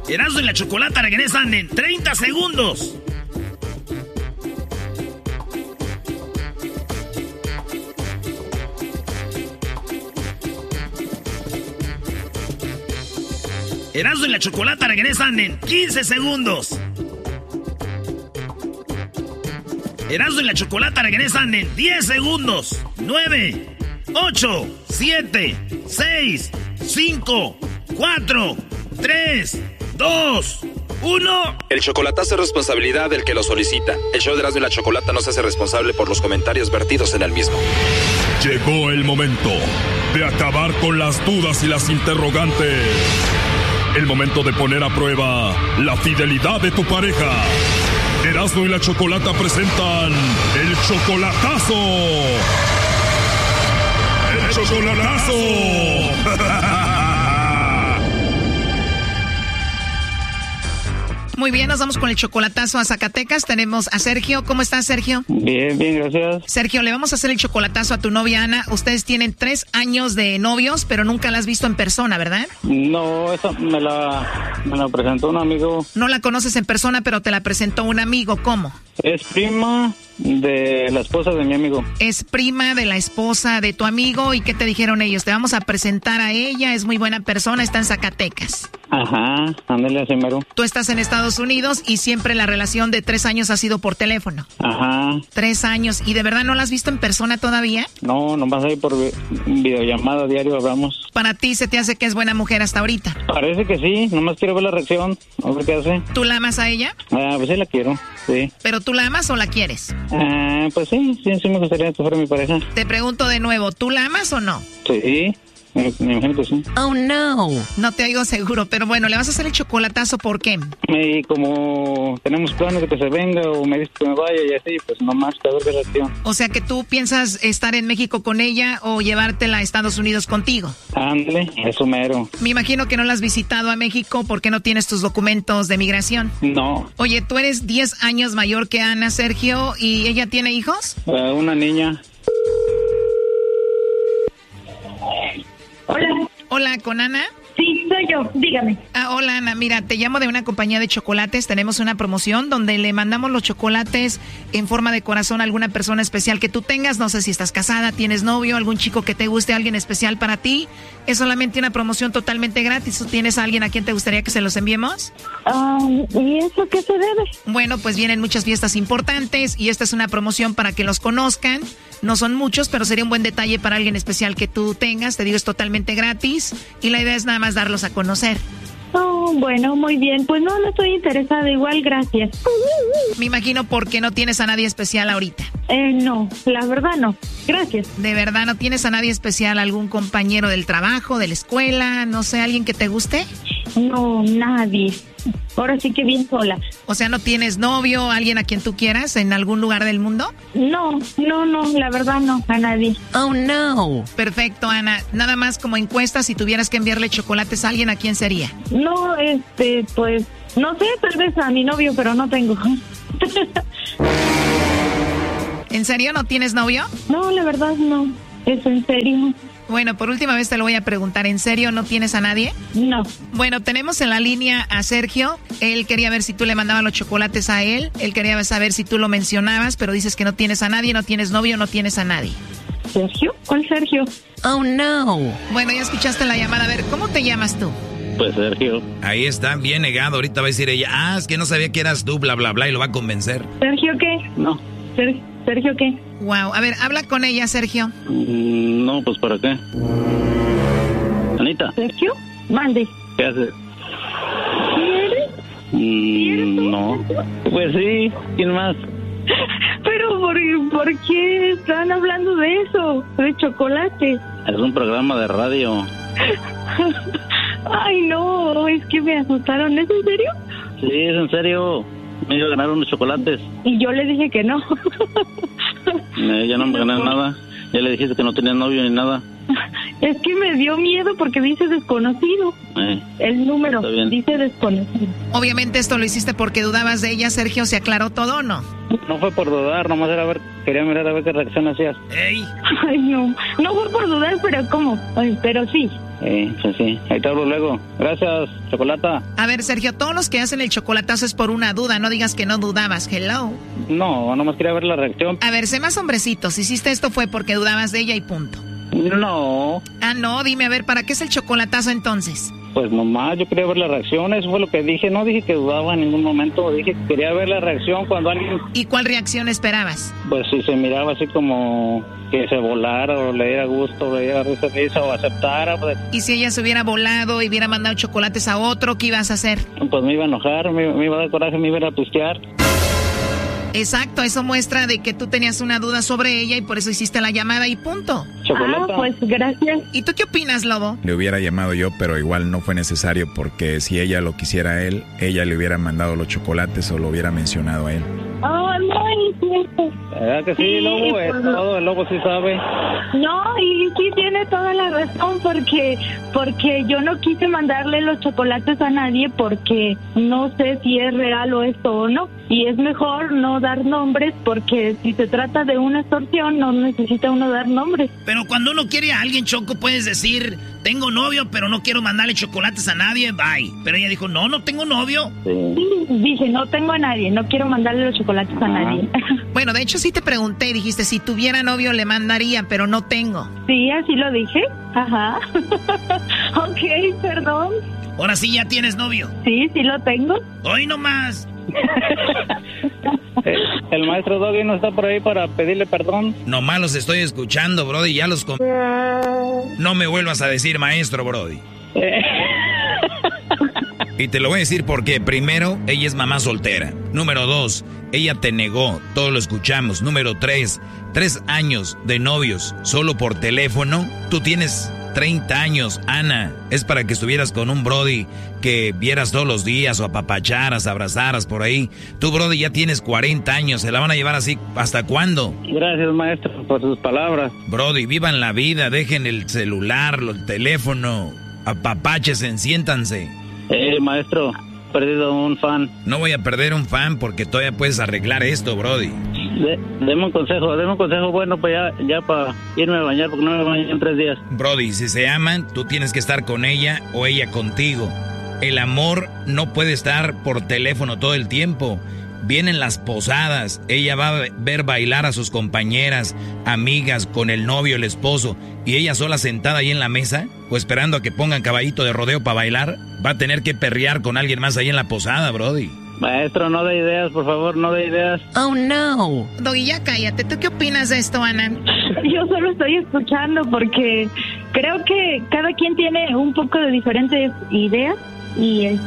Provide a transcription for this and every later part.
Erasmo y la Chocolata regresan en 30 segundos. Erasmo y la Chocolata regresan en 15 segundos. Erasmo y la Chocolata regresan en 10 segundos. 9, 8, 7, 6, 5, 4, 3, 2, 1. El chocolatazo es responsabilidad del que lo solicita. El show de Erasmo y la Chocolata no se hace responsable por los comentarios vertidos en el mismo. Llegó el momento de acabar con las dudas y las interrogantes. El momento de poner a prueba la fidelidad de tu pareja. Erasmo y la Chocolata presentan el chocolatazo. ¡El chocolatazo! Muy bien, nos vamos con el chocolatazo a Zacatecas. Tenemos a Sergio. ¿Cómo estás, Sergio? Bien, gracias. Sergio, le vamos a hacer el chocolatazo a tu novia Ana. Ustedes tienen 3 años de novios, pero nunca la has visto en persona, ¿verdad? No, esa me la presentó un amigo. No la conoces en persona, pero te la presentó un amigo. ¿Cómo? Es prima de la esposa de mi amigo. Es prima de la esposa de tu amigo. ¿Y qué te dijeron ellos? Te vamos a presentar a ella, es muy buena persona, está en Zacatecas. Ajá, ándale así mero. Tú estás en Estados Unidos y siempre la relación de 3 años ha sido por teléfono. Ajá. 3 años. ¿Y de verdad no la has visto en persona todavía? No, nomás ahí por videollamada diario hablamos. ¿Para ti se te hace que es buena mujer hasta ahorita? Parece que sí, nomás quiero ver la reacción, a ver qué hace. ¿Tú la amas a ella? Pues sí la quiero, sí. ¿Pero tú la amas o la quieres? Pues sí me gustaría que fuera mi pareja. Te pregunto de nuevo, ¿tú la amas o no? Sí. Me imagino que sí. Oh, no. No te oigo seguro, pero bueno, le vas a hacer el chocolatazo, ¿por qué? Y como tenemos planes de que se venga o me dice que me vaya y así, pues nomás a ver qué reacción. O sea que tú piensas estar en México con ella o llevártela a Estados Unidos contigo. Ándale, eso mero. Me imagino que no la has visitado a México porque no tienes tus documentos de migración. No. Oye, tú eres 10 años mayor que Ana, Sergio, ¿y ella tiene hijos? Una niña. Hola. Hola, ¿con Ana? Sí, soy yo, dígame. Hola Ana, mira, te llamo de una compañía de chocolates, tenemos una promoción donde le mandamos los chocolates en forma de corazón a alguna persona especial que tú tengas, no sé si estás casada, tienes novio, algún chico que te guste, alguien especial para ti, es solamente una promoción totalmente gratis. ¿Tú tienes a alguien a quien te gustaría que se los enviemos? ¿Y eso qué se debe? Bueno, pues vienen muchas fiestas importantes y esta es una promoción para que los conozcan. No son muchos, pero sería un buen detalle para alguien especial que tú tengas. Te digo, es totalmente gratis y la idea es nada más darlos a conocer. Oh, bueno, muy bien. Pues no estoy interesada. Igual, gracias. Me imagino porque no tienes a nadie especial ahorita. No, la verdad no. Gracias. ¿De verdad no tienes a nadie especial? ¿Algún compañero del trabajo, de la escuela? No sé, ¿alguien que te guste? No, nadie. Ahora sí que bien sola. O sea, ¿no tienes novio, alguien a quien tú quieras en algún lugar del mundo? No, la verdad no, a nadie. Oh, no. Perfecto, Ana. Nada más como encuesta, si tuvieras que enviarle chocolates a alguien, ¿a quién sería? No, pues, no sé, tal vez a mi novio, pero no tengo. ¿En serio no tienes novio? No, la verdad no. Es en serio. Bueno, por última vez te lo voy a preguntar. ¿En serio no tienes a nadie? No. Bueno, tenemos en la línea a Sergio. Él quería ver si tú le mandabas los chocolates a él. Él quería saber si tú lo mencionabas, pero dices que no tienes a nadie, no tienes novio, no tienes a nadie. ¿Sergio? ¿Cuál Sergio? Oh, no. Bueno, ya escuchaste la llamada. A ver, ¿cómo te llamas tú? Pues Sergio. Ahí está, bien negado. Ahorita va a decir ella, es que no sabía que eras tú, bla, bla, bla, y lo va a convencer. ¿Sergio qué? No. ¿Sergio qué? Wow, a ver, habla con ella, Sergio. No, pues ¿para qué? Anita. ¿Sergio? Mande. ¿Qué haces? ¿Quieres? No. Pues sí, ¿quién más? Pero ¿por qué están hablando de eso? De chocolate. Es un programa de radio. Ay, no, es que me asustaron. ¿Es en serio? Sí, es en serio. Me iba a ganar unos chocolates. Y yo le dije que no. Ya no me gané nada. Ya le dijiste que no tenía novio ni nada. Es que me dio miedo porque dice desconocido. El número dice desconocido. Obviamente esto lo hiciste porque dudabas de ella, Sergio. ¿Se aclaró todo o no? No fue por dudar, nomás quería mirar a ver qué reacción hacías. ¡Ey! Ay, no fue por dudar, pero ¿cómo? Ay, pero sí. Pues sí, ahí te hablo luego. Gracias, Chocolata. A ver, Sergio, todos los que hacen el chocolatazo es por una duda, no digas que no dudabas. Hello. No, nomás quería ver la reacción. A ver, sé más hombrecito, si hiciste esto fue porque dudabas de ella y punto. No. Ah, no, dime, a ver, ¿para qué es el chocolatazo entonces? Pues nomás, yo quería ver la reacción, eso fue lo que dije. No dije que dudaba en ningún momento, dije que quería ver la reacción cuando alguien... ¿Y cuál reacción esperabas? Pues si se miraba así como que se volara o le diera gusto, le diera risa o aceptara. Pues, ¿y si ella se hubiera volado y hubiera mandado chocolates a otro, qué ibas a hacer? pues me iba a enojar, me iba a dar coraje, me iba a ir a pistear. Exacto, eso muestra de que tú tenías una duda sobre ella y por eso hiciste la llamada y punto. Chocolata. Ah, pues gracias. ¿Y tú qué opinas, Lobo? Le hubiera llamado yo, pero igual no fue necesario porque si ella lo quisiera a él, ella le hubiera mandado los chocolates o lo hubiera mencionado a él. Oh, no, es cierto. ¿Verdad que sí, Sí, Lobo? pues, Todo el Lobo sí sabe. No, y sí tiene toda la razón porque yo no quise mandarle los chocolates a nadie porque no sé si es real o esto o no. Y es mejor no dar nombres porque si se trata de una extorsión no necesita uno dar nombres. Pero cuando uno quiere a alguien, Choco, puedes decir, tengo novio, pero no quiero mandarle chocolates a nadie, bye. Pero ella dijo, no tengo novio. Sí. Dije, no tengo a nadie, no quiero mandarle los chocolates a nadie. Bueno, de hecho sí te pregunté y dijiste, si tuviera novio le mandaría, pero no tengo. Sí, así lo dije. Ajá. Ok, perdón. Ahora sí ya tienes novio. Sí lo tengo. Hoy nomás. El maestro Doggy no está por ahí para pedirle perdón. Nomás los estoy escuchando, Brody, ya los... No me vuelvas a decir maestro, Brody. Y te lo voy a decir porque, primero, ella es mamá soltera. Número 2, ella te negó, todos lo escuchamos. Número 3, 3 años de novios solo por teléfono. Tú tienes 30 años, Ana. Es para que estuvieras con un Brody que vieras todos los días o apapacharas, abrazaras por ahí. Tú, Brody, ya tienes 40 años. ¿Se la van a llevar así hasta cuándo? Gracias, maestro, por sus palabras. Brody, vivan la vida, dejen el celular, el teléfono, apapáchesen, siéntanse. Maestro, he perdido un fan. No voy a perder un fan porque todavía puedes arreglar esto, Brody. Deme un consejo bueno para ya para irme a bañar porque no me bañé en 3 días. Brody, si se aman, tú tienes que estar con ella o ella contigo. El amor no puede estar por teléfono todo el tiempo. Vienen las posadas, ella va a ver bailar a sus compañeras, amigas, con el novio, el esposo, y ella sola sentada ahí en la mesa, o esperando a que pongan caballito de rodeo para bailar, va a tener que perrear con alguien más ahí en la posada, Brody. Maestro, no dé ideas, por favor, no dé ideas. Oh, no. Doggy, ya cállate. ¿Tú qué opinas de esto, Ana? Yo solo estoy escuchando porque creo que cada quien tiene un poco de diferentes ideas y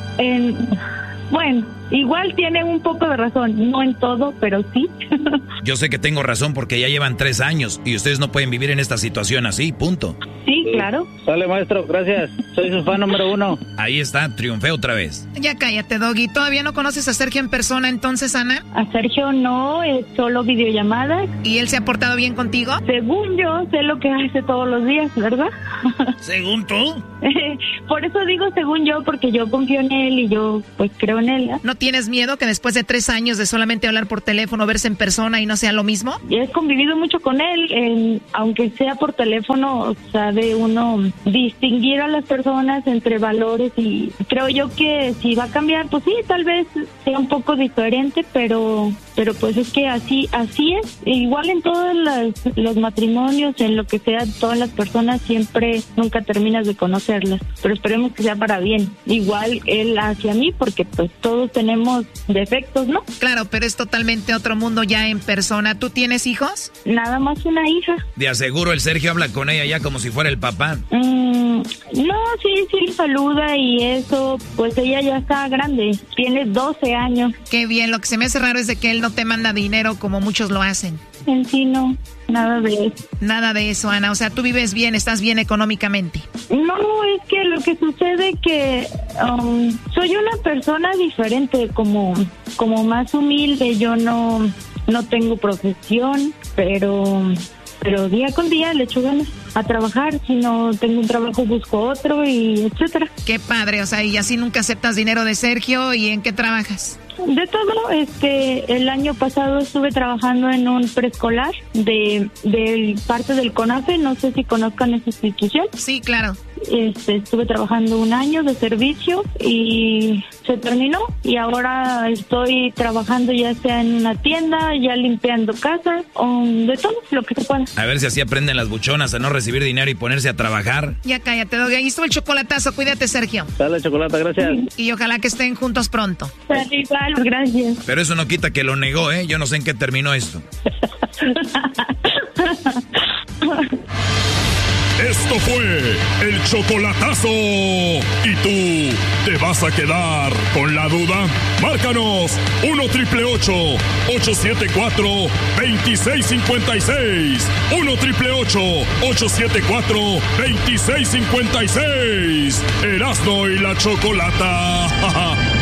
bueno, igual tiene un poco de razón, no en todo, pero sí. Yo sé que tengo razón porque ya llevan 3 años y ustedes no pueden vivir en esta situación así, punto. Sí, claro. Sale, maestro, gracias. Soy su fan número 1. Ahí está, triunfé otra vez. Ya cállate, Doggy. ¿Todavía no conoces a Sergio en persona entonces, Ana? A Sergio no, es solo videollamadas. ¿Y él se ha portado bien contigo? Según yo, sé lo que hace todos los días, ¿verdad? ¿Según tú? Por eso digo según yo, porque yo confío en él y yo pues creo en él. ¿No tienes miedo que después de 3 años de solamente hablar por teléfono, verse en persona y no sea lo mismo? He convivido mucho con él, aunque sea por teléfono, sabe uno distinguir a las personas entre valores y creo yo que si va a cambiar, pues sí, tal vez sea un poco diferente, pero pues es que así es. Igual en todos los matrimonios, en lo que sea, todas las personas siempre nunca terminas de conocerlas, pero esperemos que sea para bien. Igual él hacia mí, porque pues todos tenemos defectos, ¿no? Claro, pero es totalmente otro mundo ya en persona. ¿Tú tienes hijos? Nada más una hija. De aseguro el Sergio habla con ella ya como si fuera el papá. No, sí, saluda y eso, pues ella ya está grande, tiene 12 años. Qué bien, lo que se me hace raro es de que él no te manda dinero como muchos lo hacen. En sí no, nada de eso. Nada de eso, Ana, o sea, tú vives bien, estás bien económicamente. No, es que lo que sucede que soy una persona diferente, como más humilde, yo no tengo profesión, pero día con día le echo ganas a trabajar. Si no tengo un trabajo, busco otro y etcétera. Qué padre, o sea, y así nunca aceptas dinero de Sergio. ¿Y en qué trabajas? De todo, el año pasado estuve trabajando en un preescolar de parte del CONAFE, no sé si conozcan esa institución. Sí, claro. Estuve trabajando un año de servicio y se terminó y ahora estoy trabajando ya sea en una tienda, ya limpiando casas, o de todo lo que se pueda. A ver si así aprenden las buchonas a no recibir dinero y ponerse a trabajar. Ya cállate, Doggy. Ahí estuvo el chocolatazo. Cuídate, Sergio. Dale, Chocolata, gracias. Y ojalá que estén juntos pronto. Igual, gracias. Pero eso no quita que lo negó, ¿eh? Yo no sé en qué terminó esto. Esto fue el chocolatazo. ¿Y tú te vas a quedar con la duda? Márcanos 1-888-874-2656. 1-888-874-2656. Erasmo y la Chocolata.